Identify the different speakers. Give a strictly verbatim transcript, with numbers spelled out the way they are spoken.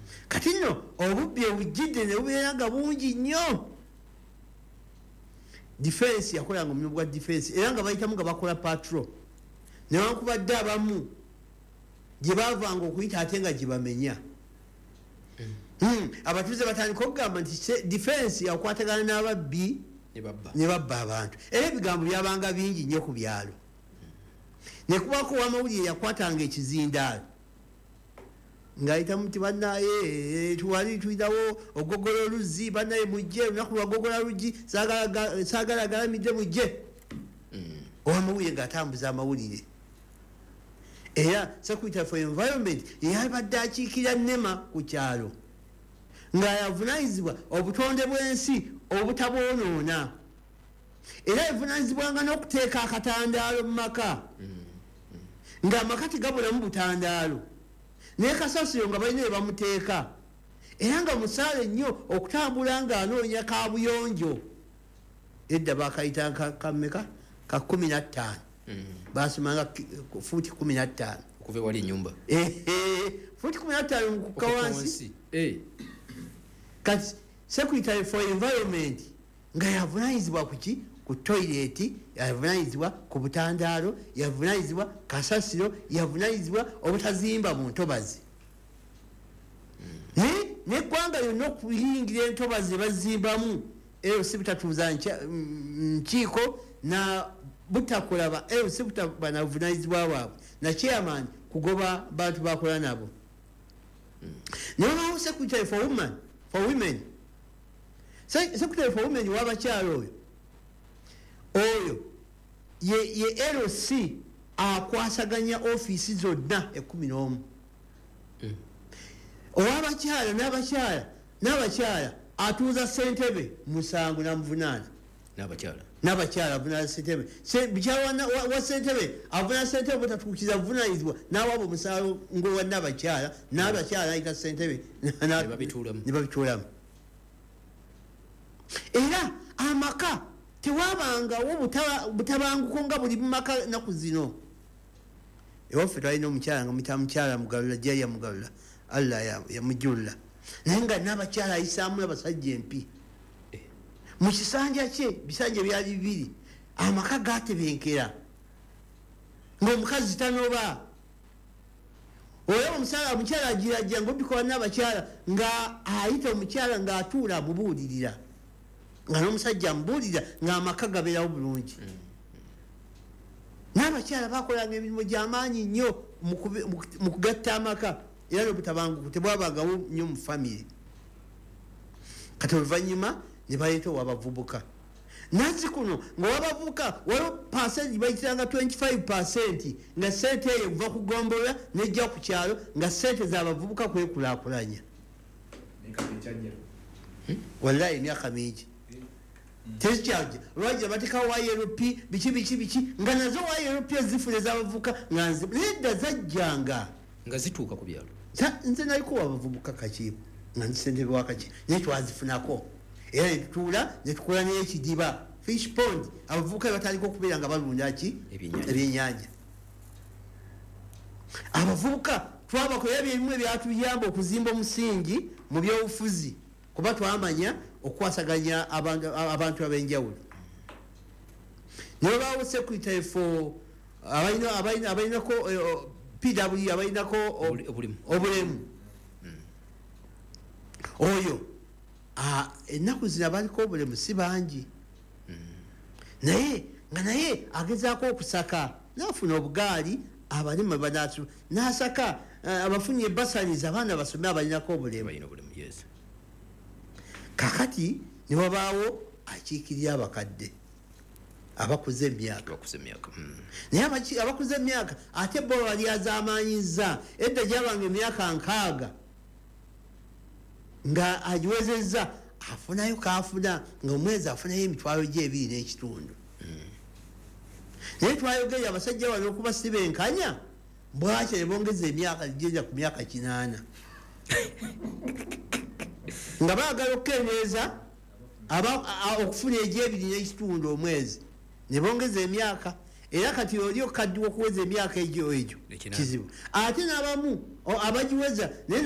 Speaker 1: kati nno obubbi obujjidde ne bubeera nga bungi nnyo. Defense yakolanga omulimu gwa defense era nga bayitamu nga bakola patrol newankubadde abamu gye baavanga okuyita ate nga gye bamenya. Hmm, abatuuze batandika okugamba nti defense yakwatagana n'ababbi ne babba abantu era ebigambo byabanga bingi nnyo ku byalo. Nekubako wamawulire yakwatanga ekizindaalo ng'ayitamu nti bannaye tuwali tuyitawo ogogola oluzzi bannaye mujje olunaku lwagogola luggi saagala agalamidde mujje. Owamawulire ng'atambuza amawulire era Secretary for Environment yabadde akiikira NEMA ku kyalo ng'ayavunanyizibwa obutonde bw'ensi obutabwonoona era yavunanyizibwanga n'okuteeka akatandaalo mu maka ng'amaka tegabulamu butandaalo naye kasasiro nga balina ebamuteeka era nga musaale nnyo okutambula ng'anoonya kabuyonjo. Edda bakayita kameka ka kumi na ttaano basimanga fuuti kumi na ttaano
Speaker 2: okuva wali nyumba
Speaker 1: fuuti kumi na ttaano mukukka wansi. Kati Secretary for Environment nga yavunanyizibwa kuki ku toilet, yavunanyizibwa ku butandaalo, yavunanyizibwa kasasiro, yavunanyizibwa obutazimba mu ntobazi. Neggwanga lyonna okuyingira entobazi bazimbamu eyo si butatuuza nkiiko na butakolaba eyo si butaba na buvunanyizibwa bwabwe na chairman kugoba bantu bakola nabo. Naye Secretary for Women for Women Secretary for Women w'abakyalo oyo oyo ye, ye L C akwasaganya ofiisi zonna ekumi n'omu. Owabakyala n'abakyala n'abakyala atuuza ssentebe musanvu namuvunaana
Speaker 2: n'abakyala
Speaker 1: n'abakyala avunaana ssentebe bikyala wa ssentebe avunaana ssentebe butatuukiza buvunanyizibwa n'awaaba omusaalo ng'owa n'abakyala n'abakyala ayita ssentebe ne babituulamu. Era amaka tewabangawo butabanguko nga buli mumaka naku zino. Ewaffe twalina omukyala nga muyita mukyala Mugalula Jaya Mugalula Allah yamujjulla naye nga n'abakyala ayisaamu abasajja empi mu kisanja kye bisanja byali bibiri amaka gatebenkera ng'omukazi tanoba oyo omusala omukyala agirajja ng'obikola n'abakyala nga ayita omukyala ng'atuula amubuulirira nga n'omusajja amubuulirira ng'amaka gabeerawo bulungi. N'abakyala bakolanga emirimu gy'amaanyi nnyo mu kugatta amaka era n'obutabanguko tebwabangawo nnyo mu famire. Kati oluvannyuma ne baleeta owabavubuka nazi kuno ng'owabavubuka waliwo pasenti bayitiranga twenty-five percent nga sente eyo kuva ku ggombolola nejja ku kyalo nga sente z'abavubuka kwekulaakulanya. Wallahi emyaka mingi tezikyajja lwajja batekawo Y L P biki biki biki nga nazo Y L P ezifuna ez'abavubuka nga nedda zajjanga
Speaker 2: nga zituuka ku byalo.
Speaker 1: Nze naliko wabavubuka kakiiko nga nzisentebe wakaki naye twazifunako era netutuula netukola n'ekidiba fish pond abavubuka batandika okubeera nga balunda ki ebyennyanja. Abavubuka twabakolera byerimu ebyatuyamba okuzimba omusingi mu byobufuzi kuba twamanya okwasaganya abantu ab'enjawulo. Nebabaawo Secretary for abalinako P W abalinako obulemu oyo ennaku zino abaliko obulemu si bangi naye nga naye agezaako okusaka n'afuna obugaali abalema banasu n'asaka abafunye ebasalis abaana basome abalinako obulemu. Kakati ne wabaawo akiikirira abakadde abakuze emyaka naye abakuze emyaka ate bo bali azaamanyiza edda gyabanga emyaka nkaaga nga agiwezezza afunayo kaafuna nga omwezi afunayo emitwalo gy'ebiri n'ekitundu. Naye twayogerera abasajja wano okuba si benkanya bwakya ne bongeza emyaka gijja ku myaka kinaana nga baagala okukendeeza okufuna egy'ebiri n'ekitundu omwezi ne bongeza emyaka era kati oli okaddiwa okuweza emyaka egyo egyo kizibu ate n'abamu abagiweza